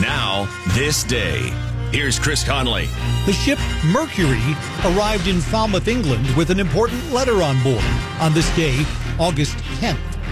Now, this day. Here's Chris Conley. The ship Mercury arrived in Falmouth, England with an important letter on board. On this day, August 10th,